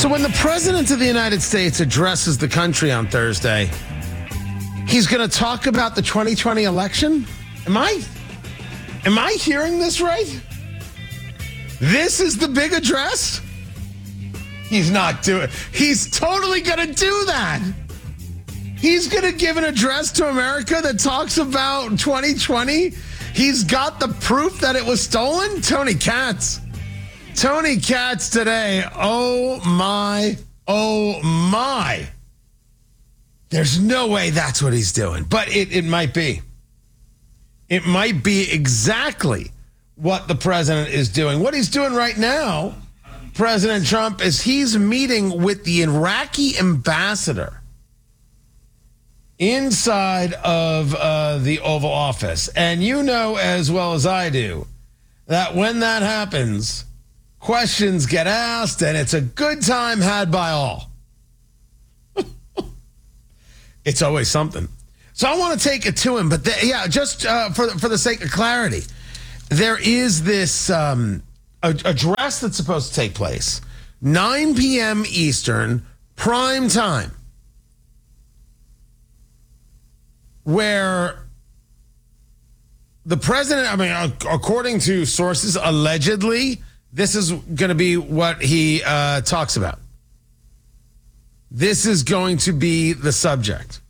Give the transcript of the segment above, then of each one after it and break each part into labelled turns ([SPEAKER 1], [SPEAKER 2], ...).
[SPEAKER 1] when the President of the United States addresses the country on Thursday, he's going to talk about the 2020 election? Am I hearing this right? This is the big address? He's not doing it. He's totally going to do that. He's going to give an address to America that talks about 2020. He's got the proof that it was stolen. Tony Katz today. Oh my. There's no way that's what he's doing, but it might be. It might be exactly what the president is doing. What he's doing right now, President Trump, is he's meeting with the Iraqi ambassador inside of the Oval Office. And you know as well as I do that when that happens, questions get asked and it's a good time had by all. It's always something. So I want to take it to him, but just for the sake of clarity, there is this address that's supposed to take place, 9 p.m. Eastern, prime time, where the president, according to sources, allegedly, this is going to be what he talks about. This is going to be the subject.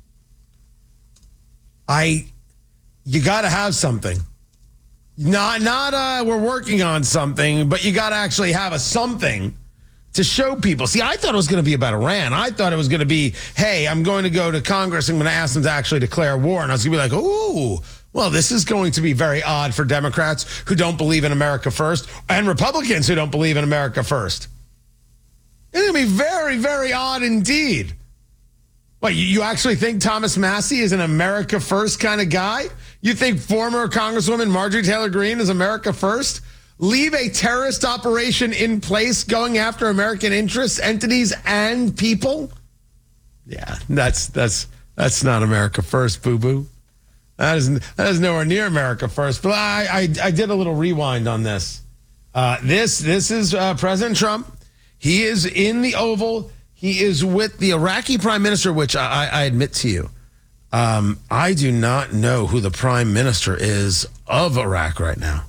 [SPEAKER 1] You got to have something. Not we're working on something, but you got to actually have a something to show people. See, I thought it was going to be about Iran. I thought it was going to be, hey, I'm going to go to Congress. I'm going to ask them to actually declare war. And I was going to be like, ooh, well, this is going to be very odd for Democrats who don't believe in America first and Republicans who don't believe in America first. It's going to be very, very odd indeed. What, you actually think Thomas Massie is an America first kind of guy? You think former Congresswoman Marjorie Taylor Greene is America first? Leave a terrorist operation in place going after American interests, entities, and people? Yeah, that's not America first, boo-boo. That is nowhere near America first. But I did a little rewind on this. This is President Trump. He is in the Oval. He is with the Iraqi prime minister, which I admit to you, I do not know who the prime minister is of Iraq right now.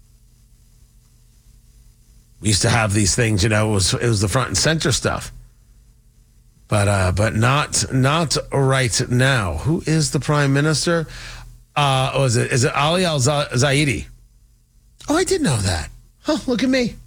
[SPEAKER 1] We used to have these things, it was the front and center stuff, but not right now. Who is the prime minister? Is it Ali Al-Zaidi? Oh, I did know that. Huh? Look at me.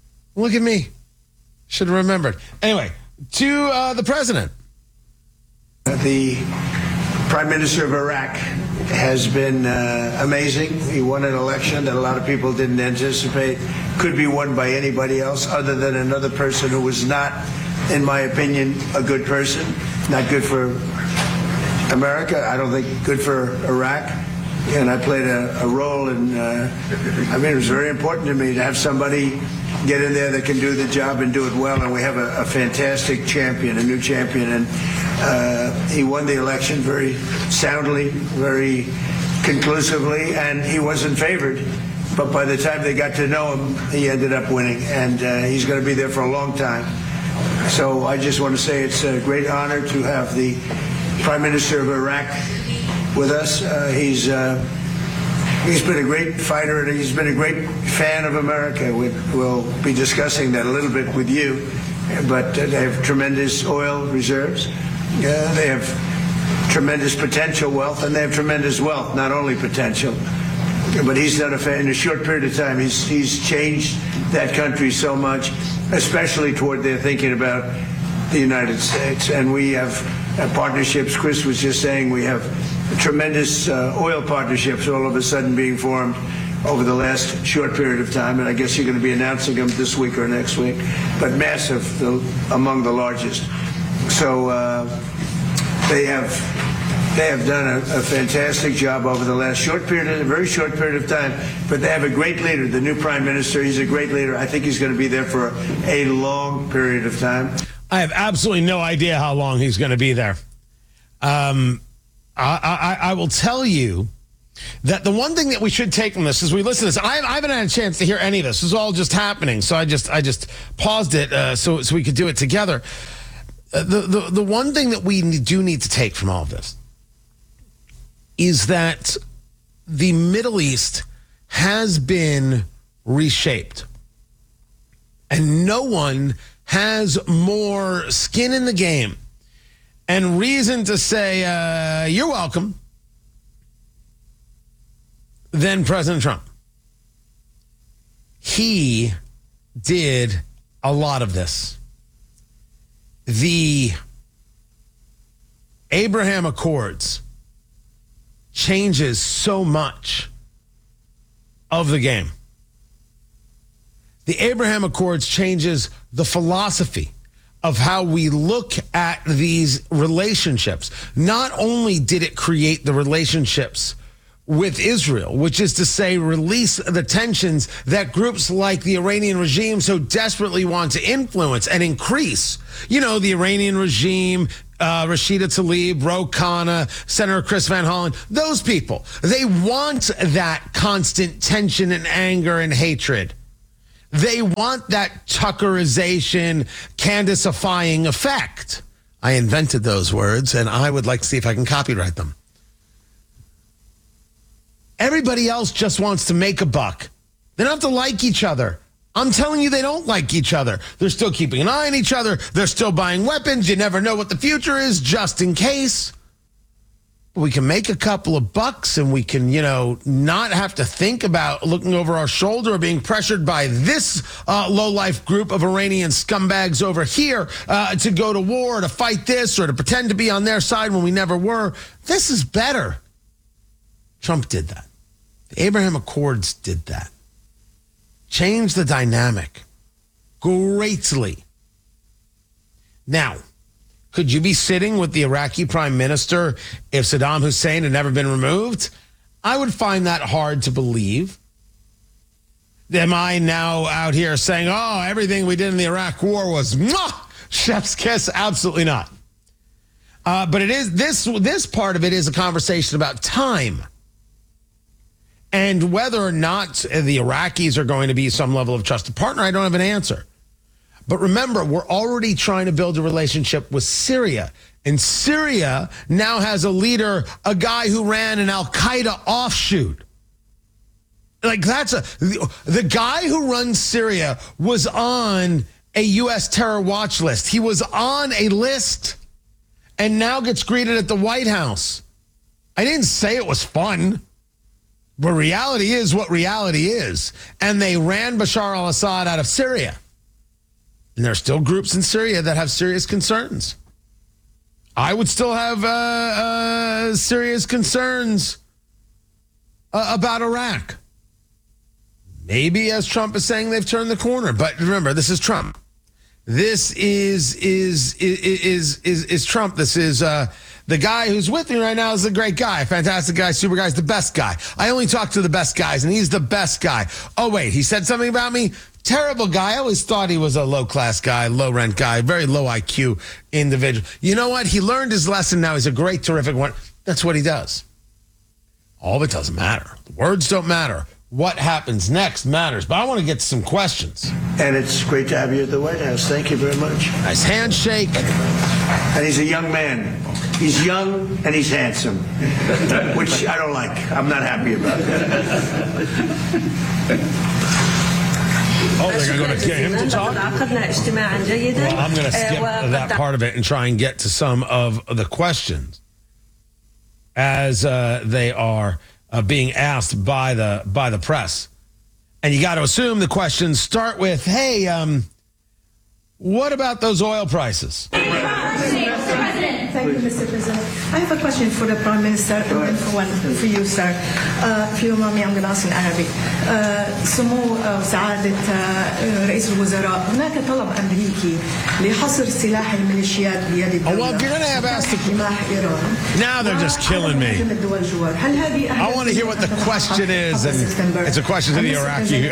[SPEAKER 1] Should have remembered. Anyway, to the president.
[SPEAKER 2] The prime minister of Iraq has been amazing. He won an election that a lot of people didn't anticipate could be won by anybody else other than another person who was not, in my opinion, a good person. Not good for America. I don't think good for Iraq. And I played a role in, it was very important to me to have somebody get in there that can do the job and do it well. And we have a fantastic champion, a new champion. And he won the election very soundly, very conclusively, and he wasn't favored. But by the time they got to know him, he ended up winning. And he's going to be there for a long time. So I just want to say it's a great honor to have the Prime Minister of Iraq with us. He's been a great fighter and he's been a great fan of America. We'll be discussing that a little bit with you, but they have tremendous oil reserves. They have tremendous potential wealth, and they have tremendous wealth, not only potential. But he's done in a short period of time, he's changed that country so much, especially toward their thinking about the United States. And we have partnerships. Chris was just saying we have tremendous oil partnerships all of a sudden being formed over the last short period of time. And I guess you're going to be announcing them this week or next week. But massive, among the largest. So they have done a fantastic job over the last very short period of time. But they have a great leader, the new prime minister. He's a great leader. I think he's going to be there for a long period of time.
[SPEAKER 1] I have absolutely no idea how long he's going to be there. I will tell you that the one thing that we should take from this is we listen to this. I haven't had a chance to hear any of this. This is all just happening. So I just paused it so we could do it together. The one thing that we do need to take from all of this is that the Middle East has been reshaped. And no one has more skin in the game and reason to say, you're welcome, than President Trump. He did a lot of this. The Abraham Accords changes so much of the game. The Abraham Accords changes the philosophy of how we look at these relationships. Not only did it create the relationships with Israel, which is to say release the tensions that groups like the Iranian regime so desperately want to influence and increase. You know, the Iranian regime, Rashida Tlaib, Ro Khanna, Senator Chris Van Hollen, those people, they want that constant tension and anger and hatred. They want that Tuckerization, Candaceifying effect. I invented those words, and I would like to see if I can copyright them. Everybody else just wants to make a buck. They don't have to like each other. I'm telling you, they don't like each other. They're still keeping an eye on each other. They're still buying weapons. You never know what the future is, just in case. We can make a couple of bucks and we can, not have to think about looking over our shoulder or being pressured by this low-life group of Iranian scumbags over here to go to war, to fight this, or to pretend to be on their side when we never were. This is better. Trump did that. The Abraham Accords did that. Changed the dynamic greatly. Now, could you be sitting with the Iraqi prime minister if Saddam Hussein had never been removed? I would find that hard to believe. Am I now out here saying, oh, everything we did in the Iraq war was chef's kiss? Absolutely not. But it is this part of it is a conversation about time. And whether or not the Iraqis are going to be some level of trusted partner, I don't have an answer. But remember, we're already trying to build a relationship with Syria. And Syria now has a leader, a guy who ran an Al-Qaeda offshoot. Like the guy who runs Syria was on a U.S. terror watch list. He was on a list and now gets greeted at the White House. I didn't say it was fun. But reality is what reality is. And they ran Bashar al-Assad out of Syria. And there are still groups in Syria that have serious concerns. I would still have serious concerns about Iraq. Maybe, as Trump is saying, they've turned the corner. But remember, this is Trump. This is Trump. This is the guy who's with me right now is a great guy, fantastic guy, super guy, is the best guy. I only talk to the best guys, and he's the best guy. Oh, wait, he said something about me? Terrible guy. I always thought he was a low-class guy, low-rent guy, very low IQ individual. You know what? He learned his lesson now. He's a great, terrific one. That's what he does. All of it doesn't matter. The words don't matter. What happens next matters. But I want to get to some questions.
[SPEAKER 2] And it's great to have you at the White House. Thank you very much.
[SPEAKER 1] Nice handshake.
[SPEAKER 2] And he's a young man. He's young and he's handsome, which I don't like. I'm not happy about that.
[SPEAKER 1] Oh, they're going to get him to talk? Well, I'm going to skip that part of it and try and get to some of the questions as they are being asked by the press. And you got to assume the questions start with, hey, what about those oil prices?
[SPEAKER 3] Thank you, Mr. President. I have a question for the Prime Minister and for you, sir. If you allow me, I'm going to ask in Arabic. سمو سعادة رئيس الوزراء، هناك طلب أمريكي لحصر سلاح الميليشيات بيد الدولة.
[SPEAKER 1] Now they're just killing me. I want to hear what the question is, and it's a question to the Iraqi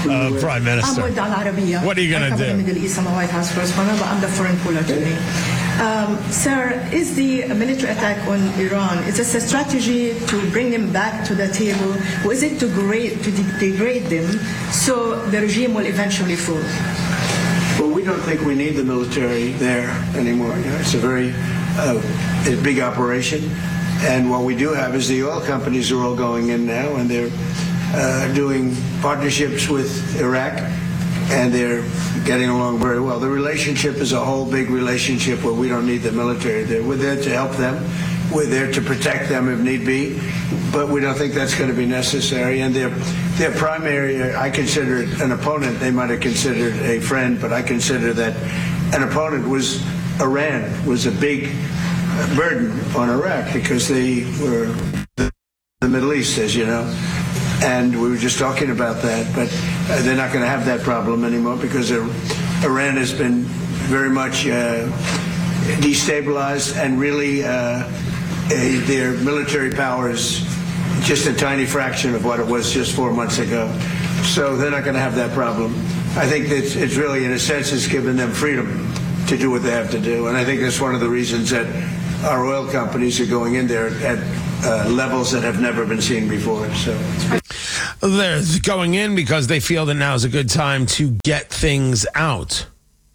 [SPEAKER 1] Prime Minister. What are you going to do?
[SPEAKER 3] I'm the foreign policy. Sir, is the military attack on Iran, is this a strategy to bring them back to the table, or is it to degrade them so the regime will eventually fall?
[SPEAKER 2] Well, we don't think we need the military there anymore. It's a very a big operation. And what we do have is the oil companies are all going in now, and they're doing partnerships with Iraq, and they're getting along very well. The relationship is a whole big relationship where we don't need the military there. We're there to help them. We're there to protect them if need be, but we don't think that's going to be necessary. And their primary, I consider it an opponent. They might have considered a friend, but I consider that an opponent was Iran, was a big burden on Iraq because they were the Middle East, as you know. And we were just talking about that, but they're not going to have that problem anymore because Iran has been very much destabilized, and really their military power is just a tiny fraction of what it was just 4 months ago. So they're not going to have that problem. I think that it's really, in a sense, it's given them freedom to do what they have to do. And I think that's one of the reasons that our oil companies are going in there at levels that have never been seen before. So
[SPEAKER 1] they're going in because they feel that now is a good time to get things out.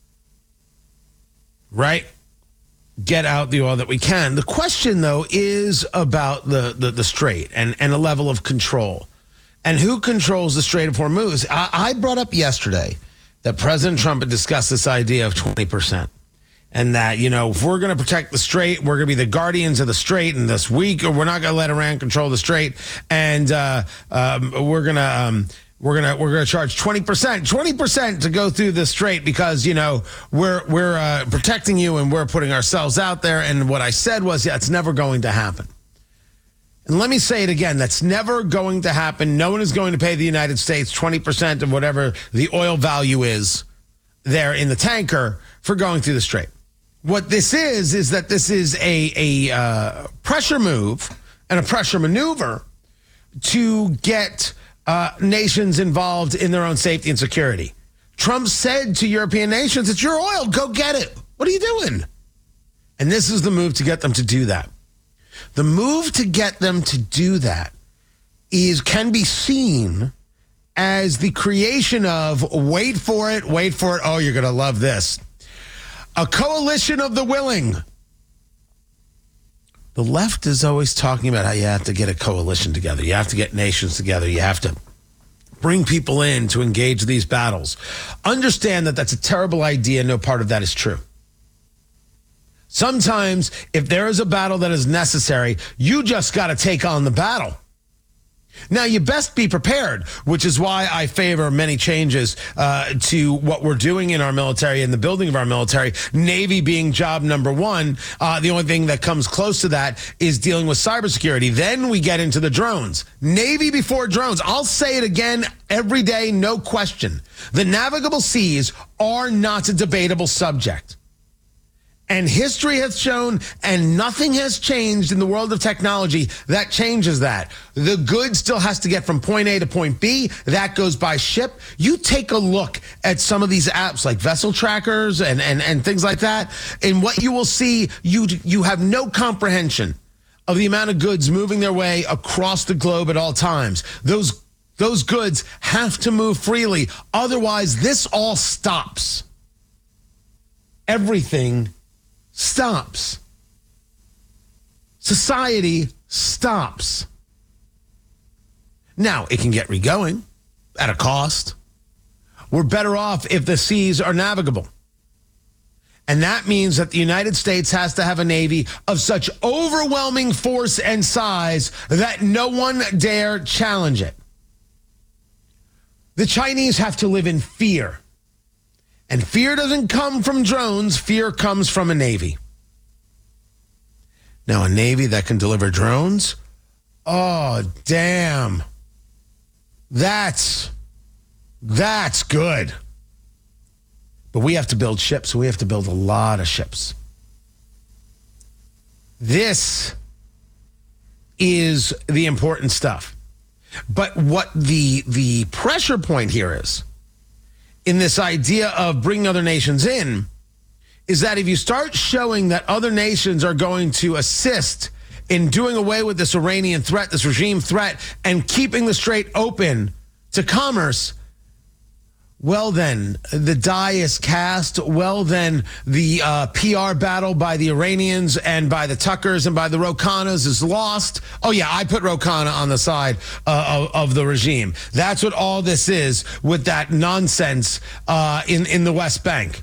[SPEAKER 1] Right? Get out the oil that we can. The question, though, is about the Strait and a level of control. And who controls the Strait of Hormuz? I brought up yesterday that President Trump had discussed this idea of 20%. And that, if we're going to protect the Strait, we're going to be the guardians of the Strait. And this week, we're not going to let Iran control the Strait. And we're going to charge 20% to go through the Strait because, we're protecting you and we're putting ourselves out there. And what I said was, it's never going to happen. And let me say it again. That's never going to happen. No one is going to pay the United States 20% of whatever the oil value is there in the tanker for going through the Strait. What this is that this is a pressure move and a pressure maneuver to get nations involved in their own safety and security. Trump said to European nations, it's your oil, go get it. What are you doing? And this is the move to get them to do that. The move to get them to do that can be seen as the creation of, wait for it, oh, you're going to love this, a coalition of the willing. The left is always talking about how you have to get a coalition together. You have to get nations together. You have to bring people in to engage these battles. Understand that that's a terrible idea. No part of that is true. Sometimes, if there is a battle that is necessary, you just got to take on the battle. Now, you best be prepared, which is why I favor many changes to what we're doing in our military and the building of our military. Navy being job number one. The only thing that comes close to that is dealing with cybersecurity. Then we get into the drones. Navy before drones. I'll say it again every day, no question. The navigable seas are not a debatable subject. And history has shown, and nothing has changed in the world of technology that changes that. The good still has to get from point A to point B. That goes by ship. You take a look at some of these apps like vessel trackers and things like that, and what you will see, you have no comprehension of the amount of goods moving their way across the globe at all times. Those goods have to move freely. Otherwise, this all stops. Everything stops. Society stops. Now, it can get regoing at a cost. We're better off if the seas are navigable. And that means that the United States has to have a Navy of such overwhelming force and size that no one dare challenge it. The Chinese have to live in fear. And fear doesn't come from drones. Fear comes from a Navy. Now, a Navy that can deliver drones? Oh, damn. That's good. But we have to build ships. We have to build a lot of ships. This is the important stuff. But what the pressure point here is, in this idea of bringing other nations in, is that if you start showing that other nations are going to assist in doing away with this Iranian threat, this regime threat, and keeping the strait open to commerce, well, then the die is cast. Well, then the PR battle by the Iranians and by the Tuckers and by the Ro Khannas is lost. Oh, yeah, I put Ro Khanna on the side of the regime. That's what all this is with that nonsense in the West Bank.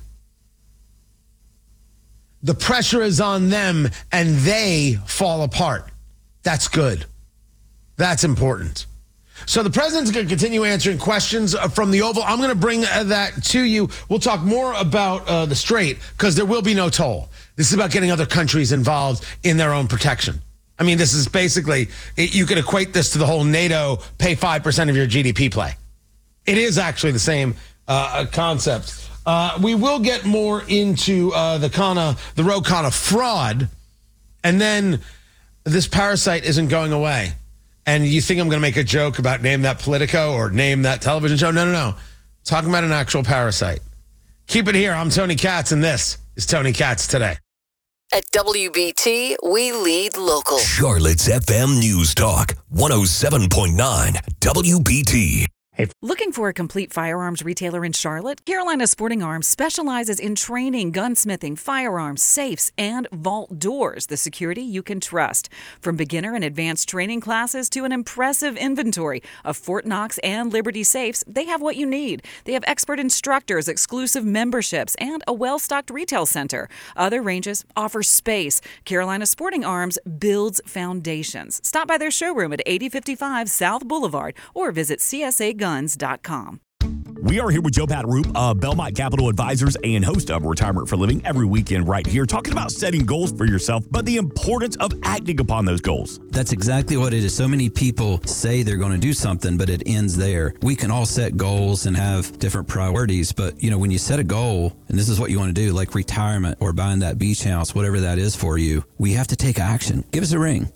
[SPEAKER 1] The pressure is on them and they fall apart. That's good. That's important. So the president's going to continue answering questions from the Oval. I'm going to bring that to you. We'll talk more about the Strait because there will be no toll. This is about getting other countries involved in their own protection. I mean, this is basically, you could equate this to the whole NATO pay 5% of your GDP play. It is actually the same concept. We will get more into the Ro Khanna fraud, and then this parasite isn't going away. And you think I'm going to make a joke about name that Politico or name that television show? No. Talking about an actual parasite. Keep it here. I'm Tony Katz, and this is Tony Katz Today.
[SPEAKER 4] At WBT, we lead local.
[SPEAKER 5] Charlotte's FM News Talk, 107.9 WBT.
[SPEAKER 6] Looking for a complete firearms retailer in Charlotte? Carolina Sporting Arms specializes in training, gunsmithing, firearms, safes, and vault doors, the security you can trust. From beginner and advanced training classes to an impressive inventory of Fort Knox and Liberty safes, they have what you need. They have expert instructors, exclusive memberships, and a well-stocked retail center. Other ranges offer space. Carolina Sporting Arms builds foundations. Stop by their showroom at 8055 South Boulevard or visit CSAGuns.com.
[SPEAKER 7] We are here with Joe Pataroop of Belmont Capital Advisors and host of Retirement for Living every weekend right here, talking about setting goals for yourself, but the importance of acting upon those goals.
[SPEAKER 8] That's exactly what it is. So many people say they're going to do something, but it ends there. We can all set goals and have different priorities, but when you set a goal, and this is what you want to do, like retirement or buying that beach house, whatever that is for you, we have to take action. Give us a ring,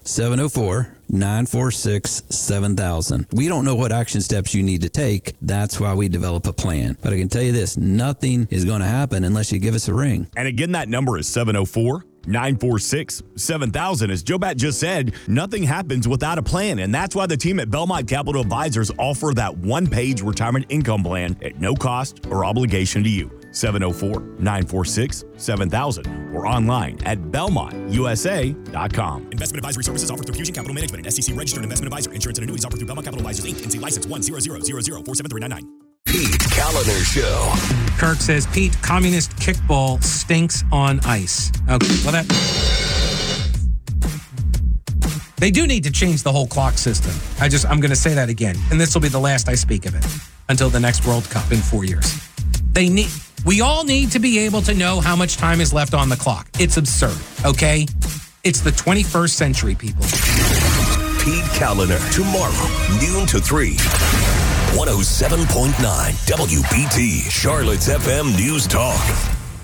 [SPEAKER 8] 704-946-7000. We don't know what action steps you need to take. That's why we develop a plan. But I can tell you this, nothing is going to happen unless you give us a ring.
[SPEAKER 7] And again, that number is 704-946-7000. As Joe Bat just said, nothing happens without a plan. And that's why the team at Belmont Capital Advisors offer that one-page retirement income plan at no cost or obligation to you. 704-946-7000 or online at BelmontUSA.com.
[SPEAKER 9] Investment advisory services offered through Fusion Capital Management, an SEC registered investment advisor. Insurance and annuities offered through Belmont Capital Advisors, Inc. NC license 10000047399.
[SPEAKER 5] Pete Kaliner Show.
[SPEAKER 10] Kirk says, Pete, communist kickball stinks on ice. Okay, well they do need to change the whole clock system. I'm going to say that again, and this will be the last I speak of it until the next World Cup in 4 years. We all need to be able to know how much time is left on the clock. It's absurd, okay? It's the 21st century, people.
[SPEAKER 5] Pete Kaliner, tomorrow, noon to 3. 107.9 WBT, Charlotte's FM News Talk.